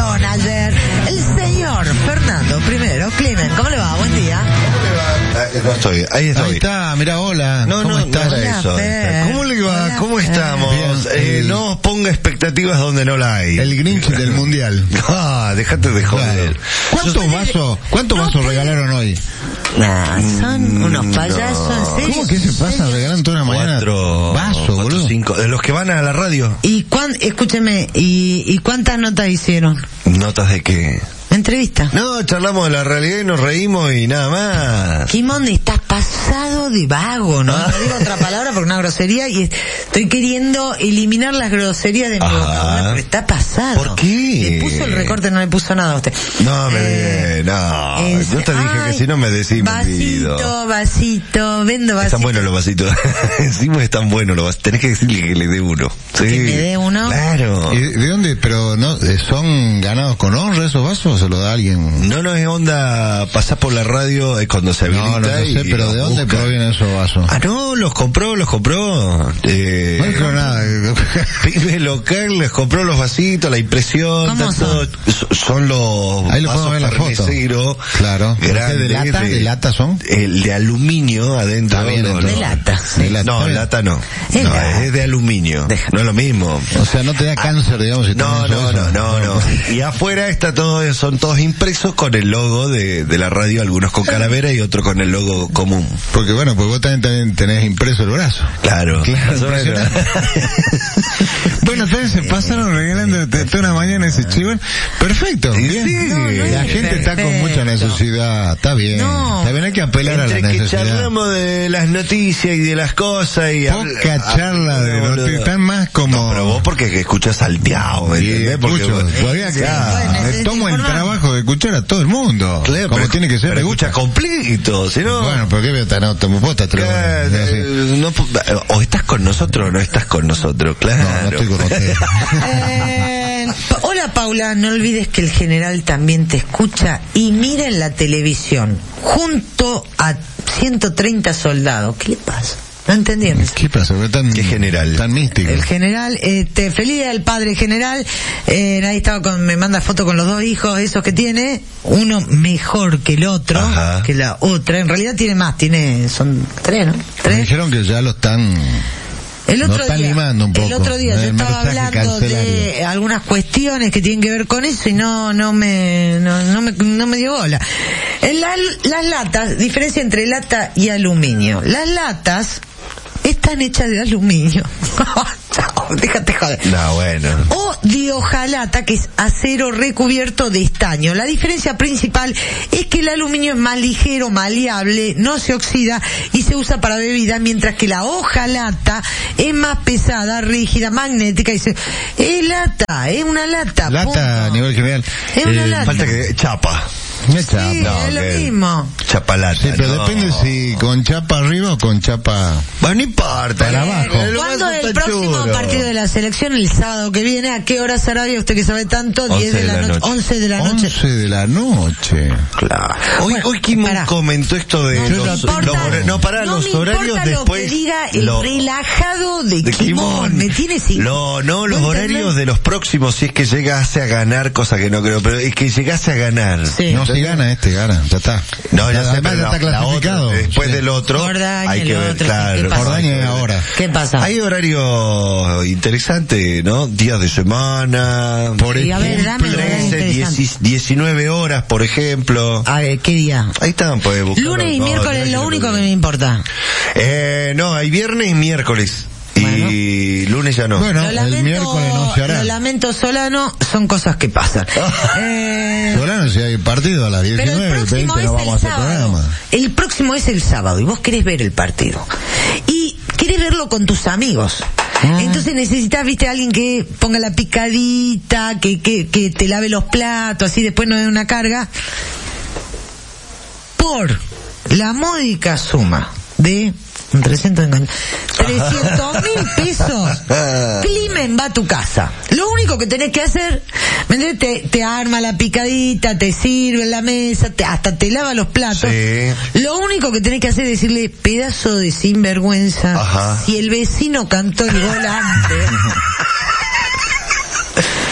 Nación ayer. El señor Fernando primero. Climen, ¿cómo le va? Buen día. No estoy, ahí estoy. Ahí está, mirá, hola. ¿Cómo estás? Hola, Eso. Fer. ¿Cómo le va? Hola, ¿Cómo Fer. estamos? Bien, No ponga expectativas donde no la hay. El Grinch del Mundial. Déjate de joder. ¿Cuántos vasos regalaron hoy? Son unos payasos, ¿en serio? ¿Cómo que se pasa? Regalan toda la mañana 4 vasos, boludo. 5. De los que van a la radio. Escúcheme, ¿y cuántas notas hicieron? ¿Notas de qué? Entrevista. No, charlamos de la realidad y nos reímos y nada más. Kimón, estás pasado de vago, ¿no? No digo otra palabra porque una grosería y estoy queriendo eliminar las groserías de mi vocabulario, pero está pasado. ¿Por qué? Le puso el recorte, no le puso nada a usted. No, yo te dije que si no me decís vasito, vendo vasito. Están buenos los vasitos. Encima están buenos los vasitos. Tenés que decirle que le dé uno. Sí. ¿Que me dé uno? Claro. ¿Y de dónde? Pero no, ¿son ganados con honra esos vasos o se los da alguien? No es onda, pasás por la radio, es cuando se habilita. No sé, pero ¿de dónde provienen esos vasos? No, los compró. No creo nada. Pyme local les compró los vasitos, la impresión. ¿Cómo son? Son los ahí lo vasos podemos ver en la foto. Farnecero, Claro. grandes, ¿De lata son? El de aluminio adentro. Está bien, De lata. No, lata no. Es No, lata. es de aluminio. No es lo mismo. O sea, no te da cáncer, digamos. Si No. tenés eso. Y afuera son todos impresos con el logo de la radio, algunos con calavera y otro con el logo común. Porque pues vos también tenés impreso el brazo. Claro. Bueno, entonces se pasaron regalando toda una mañana ese chivo. Perfecto, bien. Sí. La gente está con mucha necesidad. Está bien. No. Está bien, hay que apelar a la Entre que necesidad. charlamos de las noticias y de las cosas y Poca charla de boludo. noticias. Están más como... No, pero vos porque escuchás salteado, ¿me Sí, entendés? Porque escucho. vos- Todavía que bueno, me tomo el informar. trabajo de escuchar a todo el mundo. Claro, como pero- tiene que ser, pero me escucha gusta. completo, si no... Bueno, pero qué veo, no tomo posta. o estás con nosotros o no estás con nosotros, claro. No estoy con usted. Hola Paula, no olvides que el general también te escucha y mira en la televisión junto a 130 soldados. ¿Qué le pasa? No entendieron. ¿Qué pasa? ¿Qué general? Tan místico. El general, feliz día del padre general, ahí estaba me manda foto con los dos hijos esos que tiene, uno mejor que el otro, Ajá. que la otra, en realidad tiene más, son 3, ¿no? Me 3. dijeron que ya lo están... El otro Nos están día, limando un poco. el otro día yo El estaba mensaje hablando de cancelario. algunas cuestiones que tienen que ver con eso y no me dio bola. Las latas, diferencia entre lata y aluminio. Las latas están hechas de aluminio. Chao, déjate joder. No, bueno. O de hojalata, que es acero recubierto de estaño. La diferencia principal es que el aluminio es más ligero, maleable, no se oxida y se usa para bebida, mientras que la hojalata es más pesada, rígida, magnética y es una lata. Lata punto. a nivel general. Es una lata. Falta que chapa. Me chapa. Sí, No, es lo que- mismo. Chapalata. Sí, pero no. depende si con chapa arriba o con chapa... Bueno, no importa. Para abajo. ¿Cuándo es el próximo partido de la selección? El sábado que viene. ¿A qué hora será? Usted que sabe tanto. 10 de la noche. 11 de la noche. 11 de la noche. Claro. Bueno, Hoy Kim pará. comentó esto de No los me horarios importa lo después. que diga el relajado de Kimón. Me tiene sin... Los ¿No horarios entendés? de los próximos, si es que llegase a ganar, cosa que no creo, pero es que llegase a ganar. Sí. No, si gana gana, ya está. No, ya sé, Además pero ya está la clasificado. otra, después Sí. del otro, Jordania, hay que el ver, otro, claro. ¿qué pasa? Jordania ahora. ¿Qué pasa? Hay horario interesante, ¿no? Días de semana. Por Y a ver, dame el horario 13, interesante. 19 horas, por ejemplo. A ver, ¿qué día? Ahí están, pues. buscarlo. Lunes y No, miércoles, tenés lo que único ver. que me importa. No, hay viernes y miércoles. Y lunes ya no. Bueno, Lo el lamento, miércoles no se hará. lo lamento, Solano, son cosas que pasan. Solano, si hay partido a las Pero 19, el 20 próximo no es vamos a el hacer sábado. programa. El próximo es el sábado y vos querés ver el partido. Y querés verlo con tus amigos. Entonces necesitas, viste, alguien que ponga la picadita, que te lave los platos, así después no dé una carga. Por la módica suma de 300.000 pesos, Climen va a tu casa. Lo único que tenés que hacer, ¿me entendés? Te arma la picadita, te sirve en la mesa, hasta te lava los platos. Sí. Lo único que tenés que hacer es decirle, pedazo de sinvergüenza, Ajá. si el vecino cantó el gol antes,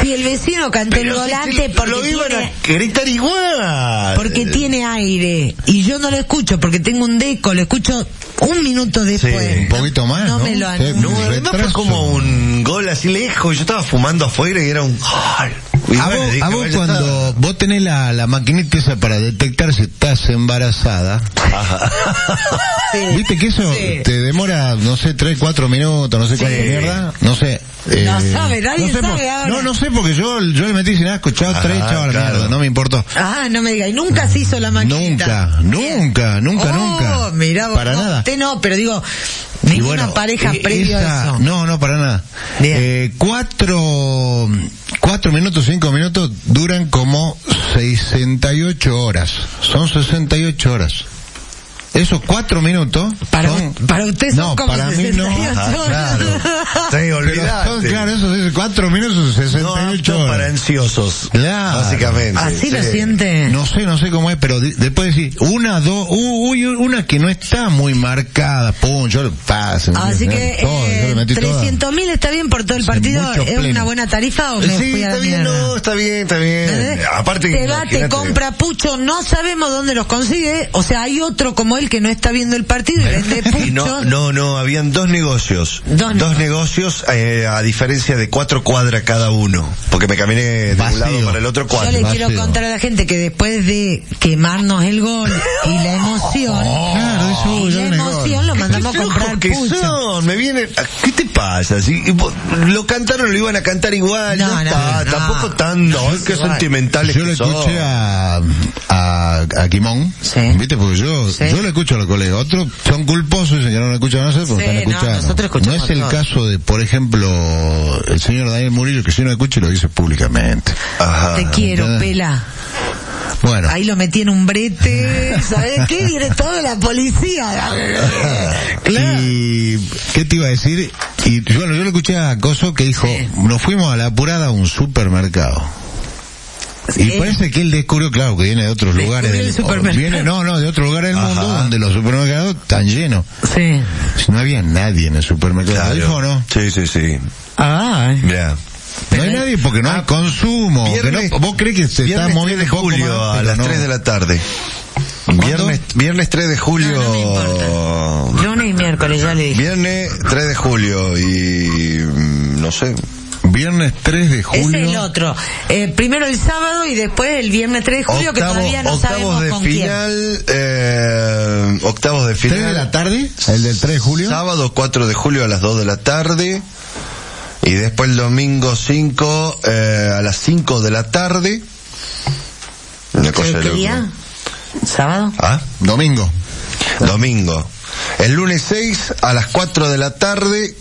Si el vecino cantó el volante porque lo iban tiene... a gritar igual. Porque tiene aire. Y yo no lo escucho porque tengo un deco, lo escucho un minuto después. Sí. Un poquito más, ¿no? No me lo Sí, anuncia. No fue como un gol así lejos. Yo estaba fumando afuera y era un... A vos cuando vos tenés la maquinita esa para detectar si estás embarazada, Sí. viste que eso Sí. te demora, no sé, 3, 4 minutos, no sé cuánto mierda, no sé. No sabe, nadie no sé sabe ahora. No sé porque yo le metí sin asco, chao, 3, chao a la claro. mierda, no me importó. Ah, no me diga, y nunca se hizo la maquinita. Nunca. Oh, mirá vos, Para no, nada. usted no, pero digo, Y ninguna bueno, pareja previo a eso. No, para nada. Bien. 4 minutos, 5 minutos duran como 68 horas. Son 68 horas. Esos 4 minutos Para son... usted son no, como para mí no. 68 horas. Sí, Pero olvidate. son, claro, esos 4 minutos, No 68 apto horas. para ansiosos. Claro. Básicamente. Así lo Sí. siente. No sé cómo es, pero después decir, una, dos, una que no está muy marcada, pum, yo le paso. Así que todo, yo le metí toda. 300.000 está bien por todo el Sí, partido. mucho ¿Es pleno. una buena tarifa o me Sí, fui a la está bien, mierda? no, está bien. Aparte, te va, te imagínate. compra pucho, no sabemos dónde los consigue, o sea, hay otro como él que no está viendo el partido y vende pucho. Y no, habían dos negocios. Dos negocios, a diferencia de 4 cuadras cada uno. Porque me caminé de un Vacío. lado para el otro Yo 4. le Vacío. quiero contar a la gente que después de quemarnos el gol y la emoción, Claro, eso, y yo la me emoción lo mandamos a comprar que pucho. son, me vienen, ¿qué te pasa? Si lo cantaron, lo iban a cantar igual, No, ya no, está, no. tampoco tan, qué igual. sentimentales Yo que le son. escuché a Quimón, Sí. ¿viste? Porque yo le escucho a los colegas. Otros son culposos y que no lo escuchan, no sé, porque Sí, están no, escuchando. nosotros escuchamos No es el todo. caso de, por ejemplo, el señor Daniel Murillo, que si no escucha lo dice públicamente. Ajá. Te quiero, ¿entendés? pela. Bueno. Ahí lo metí en un brete, ¿sabes qué? Viene toda la policía. Claro. Y, ¿qué te iba a decir? Y bueno, yo le escuché a Coso que dijo, Sí. nos fuimos a la apurada a un supermercado. Y parece que él descubrió, claro, que viene de otros Descubrió lugares el supermercado. viene, de otro lugar del Ajá. mundo donde los supermercados están llenos. Sí. No había nadie en el supermercado. Claro. ¿Dijo o no? Sí. Ah, Mira. No hay nadie porque no hay consumo. Viernes- que no, vos crees que se está Viernes 3 moviendo de un poco julio más, a pero las no. 3 de la tarde. ¿Cuándo? Viernes 3 de julio. No me importa. Lunes y miércoles, ya le dije. Viernes 3 de julio y no sé. Viernes 3 de julio. Es el otro. Primero el sábado y después el viernes 3 de julio, que todavía no sabemos de con final, octavos de 3 final. de la tarde, el del 3 de julio. Sábado 4 de julio a las 2 de la tarde. Y después el domingo 5 a las 5 de la tarde. Una cosa ¿Qué de loco. día? ¿Sábado? ¿Ah? Domingo. Domingo. El lunes 6 a las 4 de la tarde.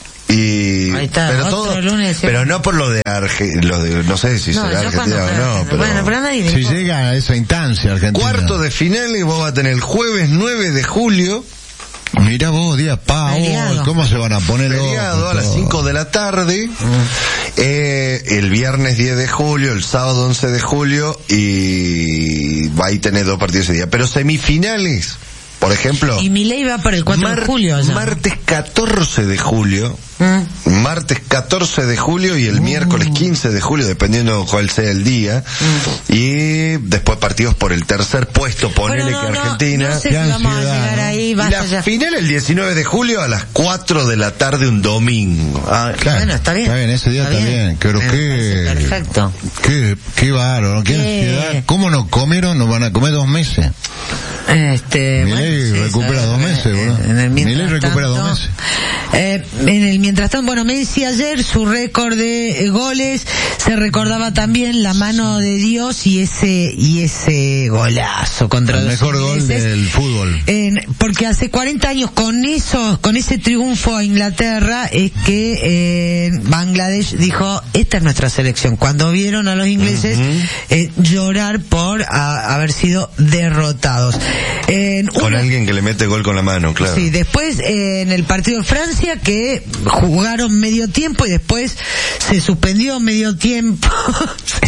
Y Ahí está, pero otro todo, lunes, sí. pero no por lo de no sé si No, será yo Argentina cuando- o no, pero Bueno, pero a nadie le Si importa. llega a esa instancia Argentina. cuarto de final y vos vas a tener el jueves 9 de julio, Mirá vos, día Feriado. ¿cómo se van a poner feriado a las 5 de la tarde, el viernes 10 de julio, el sábado 11 de julio y va a tener 2 partidos ese día, pero semifinales, por ejemplo, Y Milei va por el 4 de julio ya. martes 14 de julio, martes 14 de julio y el miércoles 15 de julio, dependiendo cuál sea el día, y después partidos por el tercer puesto, ponele Bueno, que no, Argentina. no sé Qué si vamos a ansiedad, llegar ¿no? ahí, Y basta la ya. final el 19 de julio a las 4 de la tarde un domingo. Ah, Claro, Bueno, está bien. Está bien, ese día Está está bien. bien. Pero Me parece perfecto. Qué bárbaro, qué ¿Qué? ansiedad. ¿Cómo no comieron? Nos van a comer 2 meses. sí, Milei recupera 2 meses, boludo. en el mientras Milei recupera tanto, 2 meses. En el mientras tanto, bueno, Messi ayer, su récord de goles, se recordaba también la mano de Dios y ese golazo contra El los mejor gol ingleses. del fútbol. Porque hace 40 años con ese triunfo a Inglaterra es que Bangladesh dijo, esta es nuestra selección. Cuando vieron a los ingleses llorar por haber sido derrotados. con alguien que le mete gol con la mano, claro. Sí, después en el partido de Francia que jugaron medio tiempo y después se suspendió medio tiempo. Se suspendió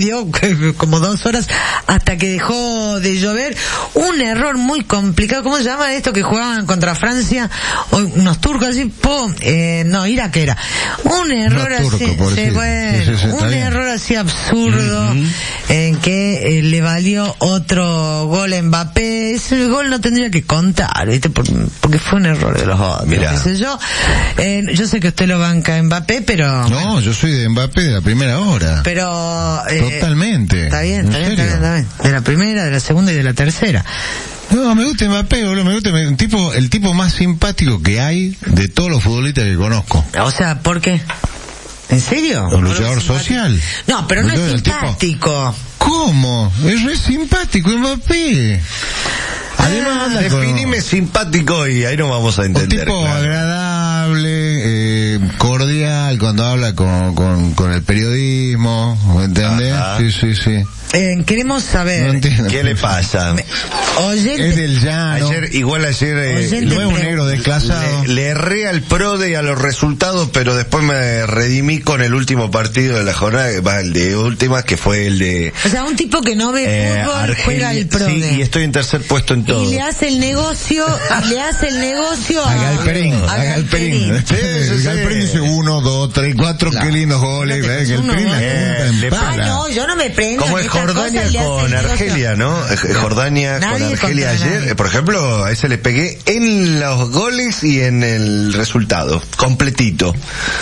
suspendió como 2 horas hasta que dejó de llover. Un error muy complicado. ¿Cómo se llama esto que jugaban contra Francia? Unos turcos así, no, Irak era. Un error así, un error así absurdo, en que le valió otro gol a Mbappé. Ese gol no tendría que contar, ¿viste? Porque fue un error de los otros. Mirá. Yo sé que usted lo banca a Mbappé, pero... No, yo soy de Mbappé de la primera hora. Pero... Totalmente. Está bien. De la primera, de la segunda y de la tercera. No, me gusta Mbappé, boludo, me gusta el tipo más simpático que hay de todos los futbolistas que conozco. O sea, ¿por qué? ¿En serio? Un luchador social. No, pero no es simpático. ¿Cómo? Es re simpático Mbappé. Además, definime simpático y ahí no vamos a entender. Un tipo claro. agradable, cordial cuando habla con el periodismo, ¿entendés? Ajá. Sí. Queremos saber... No entiendo. ¿Qué le pasa? Es del llano. Ayer no es un negro desclasado. Le erré al PRODE y a los resultados, pero después me redimí con el último partido de la jornada, el de última, que fue el de... O sea, un tipo que no ve fútbol juega el PRODE. Sí, y estoy en tercer puesto en todo. Y le hace el negocio a Galperín. Galperín dice 1, 2, 3, 4, qué lindos goles. Galperín la punta en no, yo no me prendo. Como es Jordania con Argelia, ¿no? Jordania con Argelia ayer, por ejemplo, a ese le pegué en los goles y en el resultado, completito.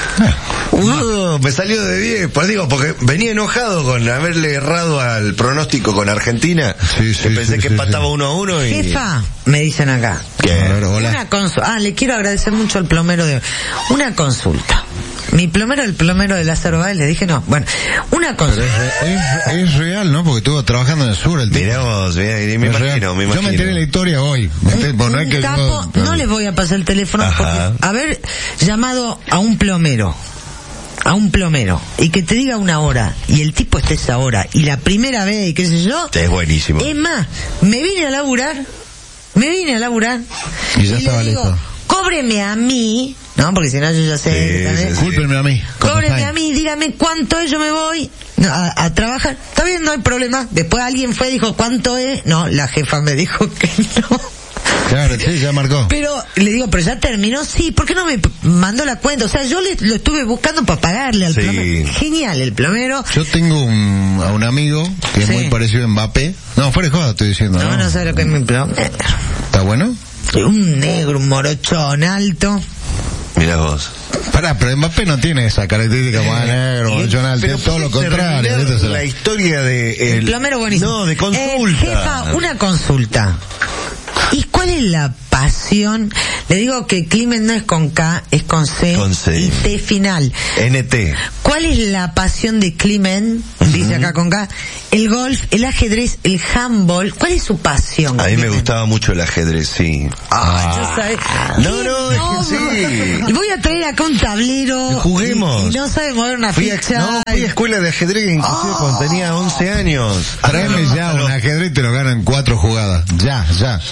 Me salió de 10, pues digo, porque venía enojado con haberle errado al pronóstico con Argentina. Pensé que empataba 1-1 y... Jefa, me dicen acá. ¿Qué? Una consulta. Le quiero agradecer mucho al plomero de... Una consulta. Mi plomero, el plomero de Lázaro Báez, le dije no. Bueno, una consulta. Es real, ¿no? Porque estuvo trabajando en el sur el tipo. Miramos, me imagino. Yo me enteré la historia hoy. No les voy a pasar el teléfono porque haber llamado a un plomero y que te diga una hora y el tipo esté esa hora y la primera vez y qué sé yo, es buenísimo. Es más, me vine a laburar y ya estaba listo. Cóbreme a mí, no, porque si no yo ya sé. Cúlpenme a mí. Cóbreme a mí, dígame cuánto es, yo me voy a trabajar. Está bien, no hay problema. Después alguien fue y dijo, ¿cuánto es? No, la jefa me dijo que no. Claro, sí, ya marcó. Pero le digo, pero ya terminó, sí, ¿por qué no me mandó la cuenta? O sea, yo lo estuve buscando para pagarle al plomero. Genial, el plomero. Yo tengo a un amigo que es muy parecido a Mbappé. No, fuera de joda estoy diciendo. No sé lo que es mi plomero. ¿Está bueno? Un negro, un morochón alto. Mirá vos. Pero Mbappé no tiene esa característica más negro, morochón alto, es todo lo contrario. La historia de... El plomero buenísimo. No, de consulta. Jefa, una consulta. ¿Y cuál es la pasión? Le digo que Climen no es con K, es con C. Con C. Y T final. NT. ¿Cuál es la pasión de Climen? Dice acá con K. El golf, el ajedrez, el handball. ¿Cuál es su pasión? A mí me gustaba mucho el ajedrez, sí. Yo sabía. No, es que sí. Y voy a traer acá un tablero. Juguemos. Y no sabe mover una ficha. Fui a escuela de ajedrez inclusive cuando tenía 11 años. Tráeme ya un ajedrez y te lo ganan 4 jugadas. Ya.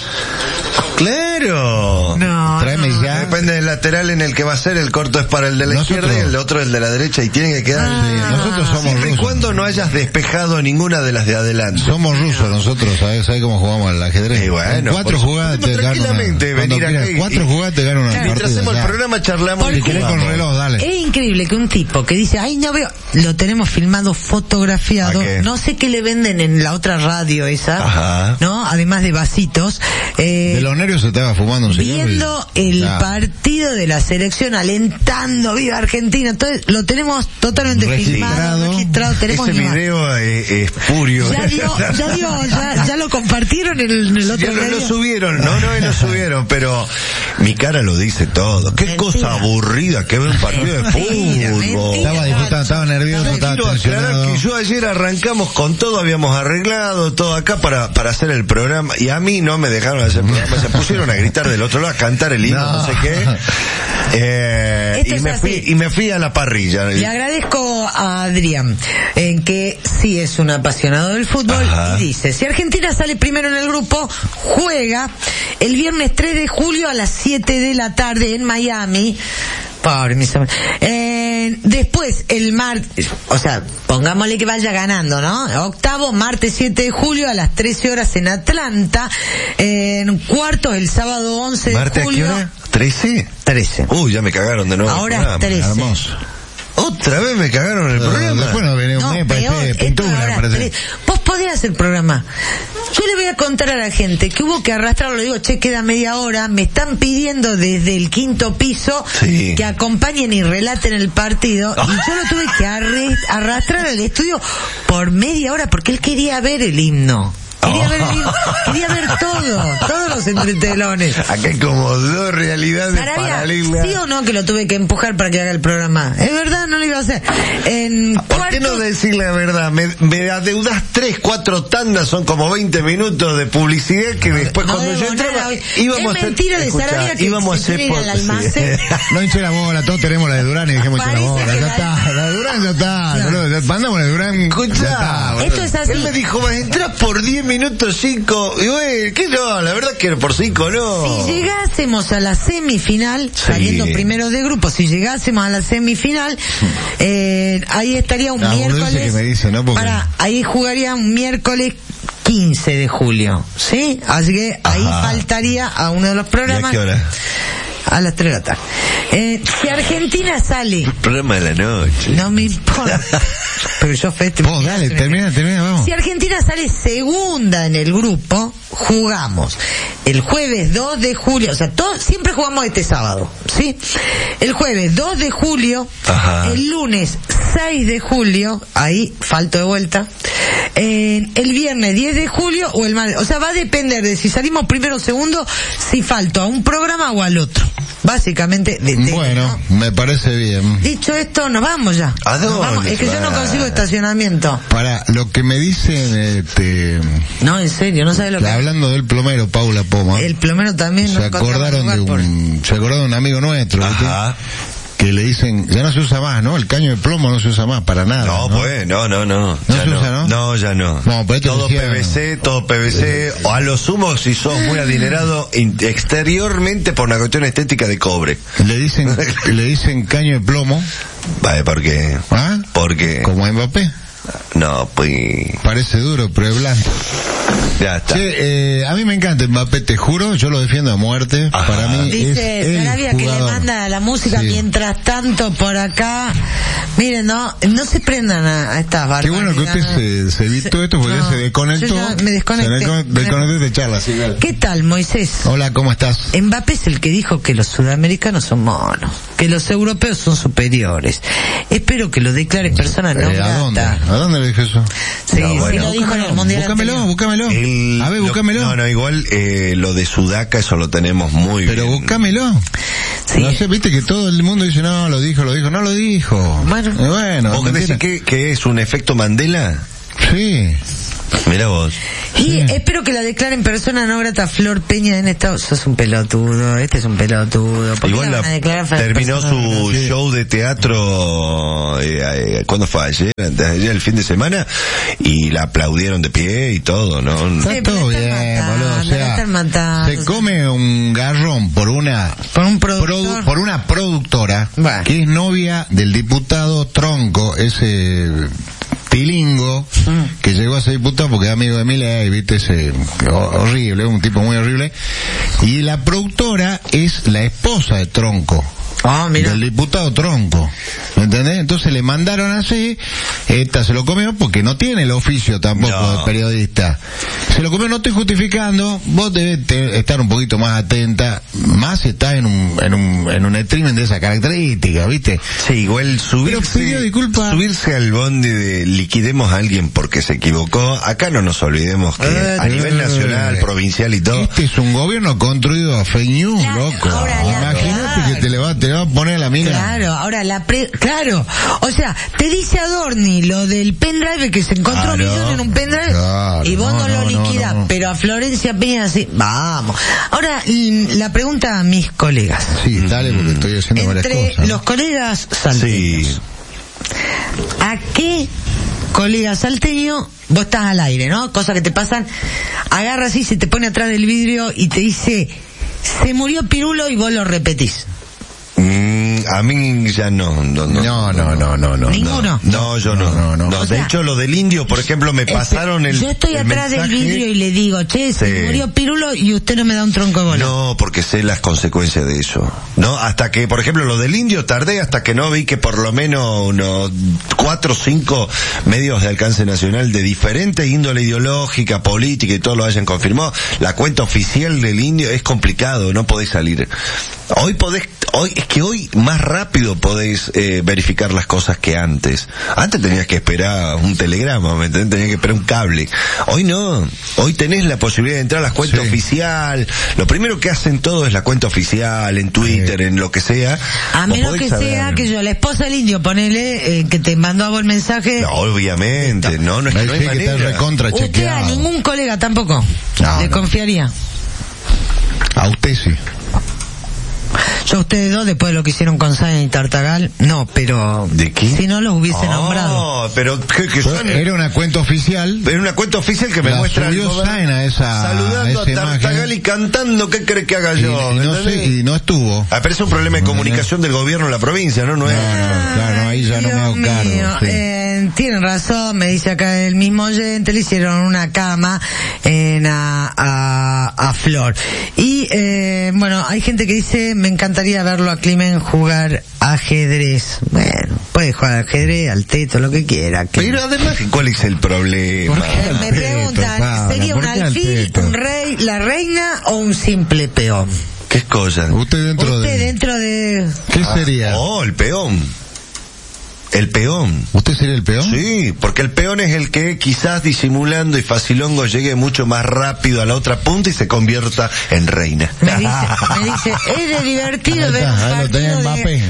Claro. No. Tráeme ya. Depende del lateral en el que va a ser, el corto es para el de la izquierda y el otro el de la derecha y tiene que quedar. Nosotros somos siempre y rusos. cuando no hayas despejado ninguna de las de adelante. Somos rusos nosotros, ¿sabes cómo jugamos al ajedrez? Y bueno, 4 jugadas te ganan una. 4 jugadas te ganan una partida. Mientras hacemos el programa charlamos y querés con reloj, dale. Es increíble que un tipo que dice, ay, no veo, lo tenemos filmado, fotografiado, no sé qué le venden en la otra radio esa, ¿no? Además de vasitos. De los nervios se estaba fumando un cigarro. Viendo el partido de la selección, alentando, viva Argentina, entonces lo tenemos totalmente filmado, registrado, tenemos ese video es purio. Ya lo compartieron en el otro video. No lo subieron, pero mi cara lo dice todo. Qué cosa aburrida que ver un partido de fútbol. Estaba disfrutando, estaba nervioso, estaba tensionado. Que yo ayer arrancamos con todo, habíamos arreglado todo acá para hacer el programa y a mí no me dejaron hacer el programa, se pusieron a gritar del otro lado, a cantar el himno, no sé qué. Y me fui a la parrilla. Le agradezco a Adrián en que sí es un apasionado del fútbol y dice, si Argentina sale primero en el grupo, juega el viernes 3 de julio a las 7 de la tarde en Miami. Pobre mis amigos. Después, el martes, o sea, pongámosle que vaya ganando, ¿no? Octavo, martes 7 de julio a las 13 horas en Atlanta. Cuartos, el sábado 11 de ¿Martes julio. a qué hora? ¿13? 13. Uy, ya me cagaron de nuevo. Ahora es 13. Hermoso. Otra vez me cagaron el programa. Después no viene un No, mes, peor, parece esto pintura, ahora parece. vos podés hacer programa. Yo le voy a contar a la gente que hubo que arrastrarlo, le digo, che, queda media hora, me están pidiendo desde el 5º piso Sí. que acompañen y relaten el partido, y yo lo tuve que arrastrar al estudio por media hora porque él quería ver el himno. Quería ver todos los entretelones. Acá hay como dos realidades Sarabia, paralelas. ¿sí o no que lo tuve que empujar para que haga el programa? Es verdad, no lo iba a hacer. ¿Por qué no decir la verdad? Me adeudas 3-4 tandas, son como 20 minutos de publicidad que después No cuando yo debo entraba nada. íbamos Es mentira de Sarabia que íbamos a se hacer quiere ir al almacén. No hinche la bola, todos tenemos la de Durán y dejemos hinche la Parece bola. que Ya la- está, la de Durán ya está. No. Boludo, ya mandamos la de Durán. Escuchá, ya está, boludo. Esto es así. Él me dijo, vas a entrar por 10 minutos 5. Y güey, ¿qué no? La verdad que por 5 no. Si llegásemos a la semifinal, Sí. saliendo primero de grupo, si llegásemos a la semifinal, ahí estaría un La boludeces miércoles. que me dice, ¿no? Porque- Ahí jugaría un miércoles 15 de julio, ¿sí? Así que ahí Ajá. faltaría a uno de los ¿Y a programas. qué hora? A las 3 de la tarde. Si Argentina sale, Programa de la noche. no me importa. Pero yo festejo. Vos, dale, termina, vamos. Si Argentina sale segunda en el grupo, jugamos el jueves 2 de julio, o sea, siempre jugamos este sábado, ¿sí? El jueves 2 de julio, Ajá. el lunes 6 de julio, ahí falto de vuelta, el viernes 10 de julio o el martes, o sea, va a depender de si salimos primero o segundo, si falto a un programa o al otro. Básicamente, Bueno, me parece bien. dicho esto, nos vamos ya. ¿A Nos dónde vamos. Es que yo no va? consigo estacionamiento. Para lo que me dicen, No, en serio, no sabes lo que... hablando del plomero Paula Poma, El plomero también se no encontramos acordaron lugar se acordaron de un amigo nuestro, ¿viste? Ajá. Que le dicen, ya no se usa más, ¿no? El caño de plomo no se usa más para nada. No, pues, no. ¿No Ya se usa, no? No, ya no. No, pero esto todo decía- PVC, o a lo sumo si sos muy adinerado exteriormente por una cuestión estética de cobre. Le dicen caño de plomo, Vale, porque... ¿ah? Porque... Como a Mbappé. No, pues... Parece duro, pero es blando. Ya está. Che, a mí me encanta Mbappé, te juro, yo lo defiendo a muerte. Ajá. Para mí dice es el Sarabia que le jugador. manda la música. Sí. Mientras tanto por acá, miren, no se prendan a estas barbaridades. Qué bueno que usted se evitó esto porque No, ya se desconectó. yo ya me desconecté. Se desconectó de charla. Sí, claro. ¿Qué tal, Moisés? Hola, ¿cómo estás? Mbappé es el que dijo que los sudamericanos son monos, que los europeos son superiores. Espero que lo declare persona no ¿A dónde? grata. ¿A dónde le dije eso? Sí, No, sí bueno. lo dijo en el mundial anterior. Búscamelo. A ver, búscamelo. No, igual lo de Sudaca eso lo tenemos muy Pero bien. búscamelo. Sí. No sé, viste que todo el mundo dice, no, lo dijo, no lo dijo. Bueno. ¿Vos mentira. decís que es un efecto Mandela? Sí. Mira vos. Y espero que la declaren persona no grata Flor Peña en Estados. Sos un pelotudo, este es un pelotudo. ¿Por qué Igual la van a declarar terminó persona no su grata? show de teatro, ¿cuándo fue? Ayer, antes de ayer, el fin de semana, y la aplaudieron de pie y todo, ¿no? Está Sí, todo pero están bien, matando, boludo. O sea, están matando. se come un garrón por Por un productor. por una productora Bueno. que es novia del diputado Tronco, ese pilingo que llegó a ser diputado porque es amigo de Milei, viste, ese horrible, un tipo muy horrible, y la productora es la esposa de Tronco. Ah, mira. Del diputado Tronco, ¿me entendés? Entonces le mandaron así, esta se lo comió porque no tiene el oficio tampoco No. de periodista. Se lo comió, no estoy justificando, vos debes estar un poquito más atenta, más si estás en un streaming de esa característica, ¿viste? Sí, igual Pero pidió disculpas. subirse al bondi de liquidemos a alguien porque se equivocó. Acá no nos olvidemos que a nivel nacional, provincial y todo. Este es un gobierno construido a fake news, Claro, loco. ahora Imagínate que te le va a poner a la mina. Claro, ahora claro, o sea, te dice Adorni lo del pendrive que se encontró Claro. millón en un pendrive Claro, y vos no, no, lo no, liquidás, no. pero a Florencia Peña sí, vamos. Ahora, la pregunta a mis colegas. Sí, dale, porque estoy haciendo varias Entre cosas, ¿no? los colegas salteños, Sí. ¿a qué colega salteño vos estás al aire, no? Cosas que te pasan, agarra así, se te pone atrás del vidrio y te dice, se murió Pirulo y vos lo repetís. a mí ya no. ¿Ninguno? No, yo no. No, de hecho, lo del indio, por ejemplo, me pasaron el Yo estoy atrás del vidrio y le digo, che, se murió Pirulo y usted no me da un tronco de bola. No, porque sé las consecuencias de eso. No, hasta que, por ejemplo, lo del indio tardé hasta que no vi que por lo menos unos 4 o 5 medios de alcance nacional de diferente índole ideológica, política y todo lo hayan confirmado. La cuenta oficial del indio es complicado, no podés salir. Hoy más rápido podéis verificar las cosas que antes. Antes tenías que esperar un telegrama, ¿me entendés? Tenías que esperar un cable. Hoy no. Hoy tenés la posibilidad de entrar a las cuentas oficial. Lo primero que hacen todo es la cuenta oficial, en Twitter, en lo que sea. A menos que sea que yo, la esposa del indio, ponele, que te mandó a vos el mensaje. No, obviamente, no es que no hay manera. Usted a ningún colega tampoco le confiaría. A usted sí. Yo a ustedes dos, después de lo que hicieron con Sáenz y Tartagal, no, pero... ¿De qué? Si no los hubiese nombrado. No, pero... Era una cuenta oficial. Era una cuenta oficial que me muestra... Sáenz a esa saludando a Tartagal imagen. Y cantando, ¿qué cree que haga yo? Y no estuvo. Pero es un problema de comunicación del gobierno en la provincia, ¿no? Claro, ahí ya no me hago cargo. Tienen razón, me dice acá el mismo oyente, le hicieron una cama a Flor. Y, bueno, hay gente que dice, me encantaría verlo a Climen jugar ajedrez. Bueno, puede jugar al ajedrez, al teto, lo que quiera. Pero además, ¿cuál es el problema? Me preguntan, ¿sería un alfil, un rey, la reina o un simple peón? ¿Qué cosa? Usted dentro de... ¿Qué sería? El peón. El peón. ¿Usted sería el peón? Sí, porque el peón es el que quizás disimulando y facilongo llegue mucho más rápido a la otra punta y se convierta en reina. Me dice, es divertido ver un partido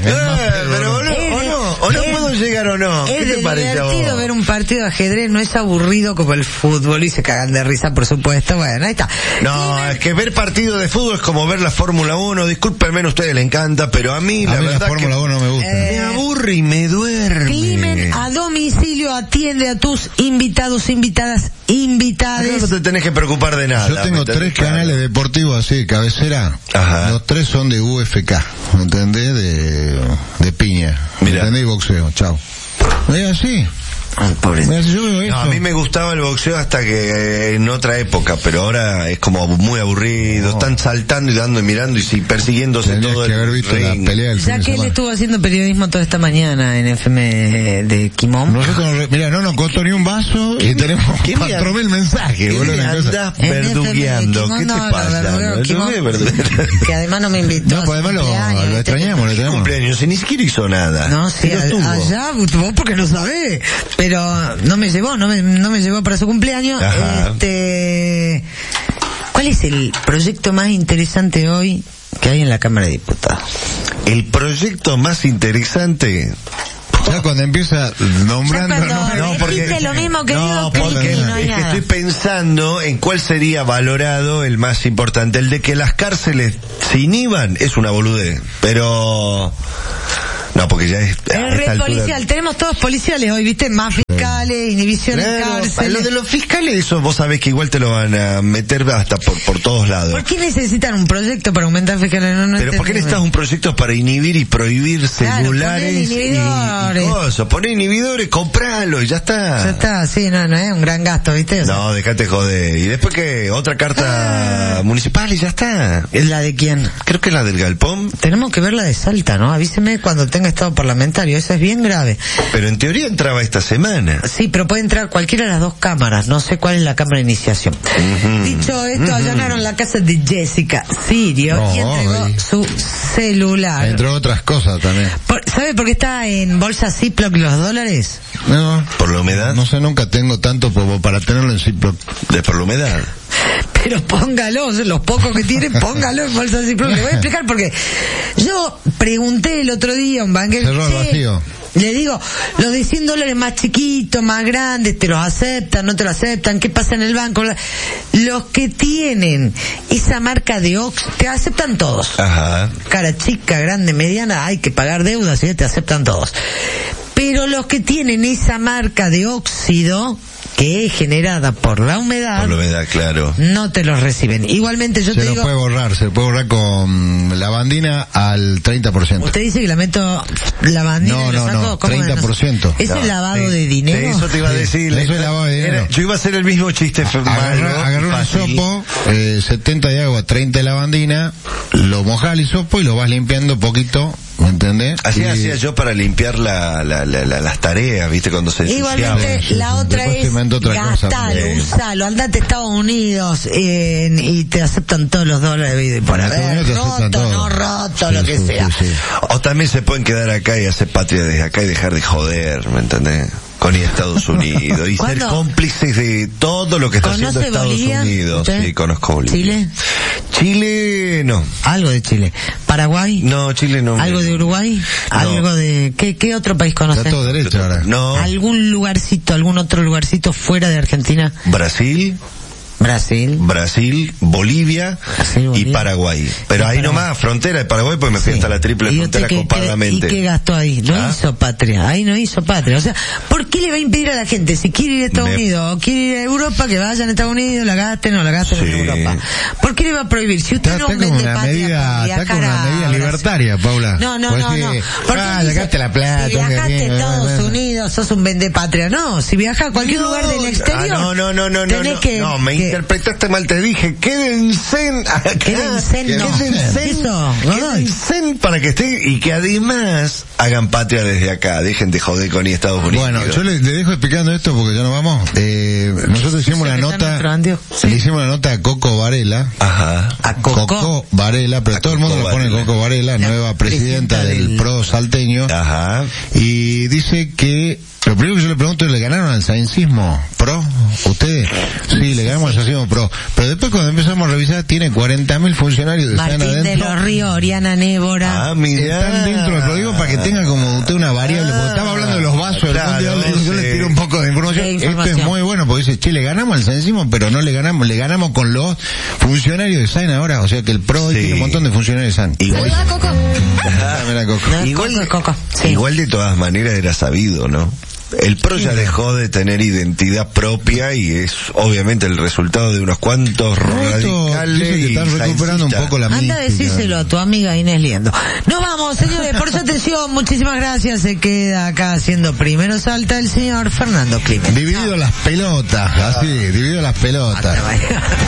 o no puedo llegar o no. ¿Qué te parece? Es divertido ver un partido de ajedrez, no es aburrido como el fútbol y se cagan de risa, por supuesto. Bueno, ahí está. No, es que ver partido de fútbol es como ver la Fórmula 1. Discúlpenme, a ustedes les encanta, pero a mí la verdad Fórmula 1 no me gusta. Me aburre y me duerme. Climen a domicilio atiende a tus invitados, invitadas, invitades. Acá no te tenés que preocupar de nada. Yo tengo 3 canales deportivos así de cabecera. Ajá. Los 3 son de UFK, ¿me entendés? De piña. ¿Me entendés? Y boxeo. Chao. ¿Es así? A mí me gustaba el boxeo hasta que en otra época, pero ahora es como muy aburrido. Están saltando y dando y mirando y persiguiéndose. Tendrías todo que haber visto la pelea del fin ya de que él semana. estuvo haciendo periodismo toda esta mañana en FM de Quimón. Nosotros, mira, no nos costó ni un vaso y tenemos 4.000 mensajes, boludo. ¿Qué andás verdugueando? ¿Qué te pasa? Que además no me invitó. No, pues además lo extrañamos, le tenemos. Cumpleaños y ni siquiera hizo nada. No, sí, allá, vos porque no sabés. Pero no me llevó, no me llevó para su cumpleaños. ¿Cuál es el proyecto más interesante hoy que hay en la Cámara de Diputados? El proyecto más interesante... Ya cuando empieza nombrando... No, porque lo mismo que digo, porque no hay es que nada. estoy pensando en cuál sería valorado el más importante. El de que las cárceles se inhiban es una boludez, pero... No, porque ya es... Es policial, tenemos todos policiales hoy, ¿viste? Más fiscales, inhibición en cárcel. Lo de los fiscales, eso vos sabés que igual te lo van a meter hasta por todos lados. ¿Por qué necesitan un proyecto para aumentar fiscales? Pero ¿por qué necesitas un proyecto para inhibir y prohibir celulares y cosas? Poné inhibidores, compralo y ya está. Ya está, sí, no es un gran gasto, ¿viste? No, dejate joder. ¿Y después qué? ¿Otra carta municipal y ya está? ¿La de quién? Creo que es la del Galpón. Tenemos que ver la de Salta, ¿no? Avíseme cuando tenga estado parlamentario, eso es bien grave. Pero en teoría entraba esta semana. Sí, pero puede entrar cualquiera de las dos cámaras, no sé cuál es la cámara de iniciación. Dicho esto, allanaron la casa de Jessica Sirio y entregó su celular. Entre otras cosas también. ¿Sabe por qué está en bolsa Ziploc los dólares? No. ¿Por la humedad? No sé, nunca tengo tanto como para tenerlo en Ziploc. ¿Por la humedad? Pero póngalo, los pocos que tiene, póngalo en bolsa Ziploc. Le voy a explicar porque yo pregunté el otro día a un banquero. Cerró al vacío. Le digo, los de $100 más chiquitos, más grandes, ¿te los aceptan, no te los aceptan? ¿Qué pasa en el banco? Los que tienen esa marca de Ox, te aceptan todos. Ajá. Cara chica, grande, mediana, hay que pagar deudas, ¿sí? Te aceptan todos. Pero los que tienen esa marca de óxido, que es generada por la humedad, claro, no te los reciben. Igualmente yo te digo... Se puede borrar con lavandina al 30%. Usted dice que la meto lavandina y lo saco, no, 30%. ¿Es el lavado de dinero? Eso te iba a decir. Eso es lavado de dinero. Yo iba a hacer el mismo chiste agarré un hisopo, 70 de agua, 30 de lavandina, lo mojás al hisopo y lo vas limpiando poquito, ¿me entendés? Así hacía yo para limpiar las tareas, ¿viste? Cuando se ensuciaba. Igualmente, la otra es gastalo, usalo, andate a Estados Unidos y te aceptan todos los dólares por haber roto, no roto, lo que sea. O también se pueden quedar acá y hacer patria desde acá y dejar de joder, ¿me entendés? Con Estados Unidos y ser cómplices de todo lo que está haciendo Estados Bolivia? Unidos. ¿Usted? Sí, conozco Bolivia. ¿Chile? Chile, no. Algo de Chile. ¿Paraguay? No, Chile no. ¿Algo de Uruguay? No. ¿Algo de... ¿Qué otro país conoces? Está todo derecho ahora. No. ¿Algún lugarcito, algún otro lugarcito fuera de Argentina? Brasil, Bolivia y Paraguay. Pero ahí nomás, frontera de Paraguay, pues me fui hasta la triple frontera con Parlamento. ¿Y qué gastó ahí? No hizo patria. Ahí no hizo patria. O sea, ¿por qué le va a impedir a la gente, si quiere ir a Estados Unidos o quiere ir a Europa, que vayan a Estados Unidos, la gasten o la gasten en Europa? ¿Por qué le va a prohibir? Si usted no vende patria, está como una medida libertaria, Paula. No. Porque sacaste la plata. Si viajaste a Estados Unidos, sos un vende patria. No, si viajas a cualquier lugar del exterior, tenés que... Interpretaste mal, te dije, quédense para que estén y que además hagan patria desde acá, dejen de joder con Estados Unidos. Bueno, yo le dejo explicando esto porque ya nos vamos. Nosotros hicimos una nota a Coco Varela. Ajá. A Coco Varela, pero todo el mundo le pone Coco Varela, nueva presidenta del PRO salteño. Ajá. Y dice que lo primero que yo le pregunto es, ¿le ganaron al saincismo pro? ¿Ustedes? Sí, le ganamos al saincismo pro. Pero después cuando empezamos a revisar, tiene 40.000 funcionarios de Martín adentro. de los Ríos, Oriana Névora. Están dentro del digo para que tenga como usted una variable, porque estaba hablando de los vasos del mundial, yo le tiro un poco de información. Esto es muy bueno, porque dice, che, le ganamos al saincismo, pero no le ganamos con los funcionarios de SAN ahora, o sea que el pro tiene un montón de funcionarios de SAN. Igual Coco. Igual de todas maneras era sabido, ¿no? El PRO ya dejó de tener identidad propia y es obviamente el resultado de unos cuantos radicales que están recuperando un poco la mística. Anda a decírselo a tu amiga Inés Liendo. Nos vamos, señores, por su atención, muchísimas gracias. Se queda acá haciendo Primero Salta el señor Fernando Climent. Dividido las pelotas, así, dividido las pelotas.